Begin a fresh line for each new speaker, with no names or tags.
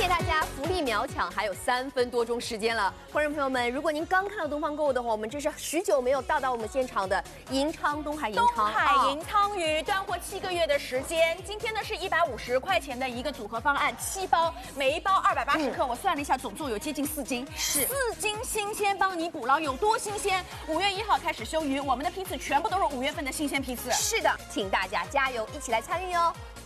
大家福利秒抢，还有3分多钟时间了。观众朋友们，如果您刚看到东方购物的话，我们这是许久没有到达我们现场的银昌东海银昌
银鲳鱼断货7个月的时间，今天呢是150块钱的一个组合方案，7包，每一包280克，我算了一下，总重有接近4斤，是4斤新鲜帮你捕捞，有多新鲜？5月1号开始休渔，我们的批次全部都是5月份的新鲜批次。
是的，请大家加油，一起来参与哦。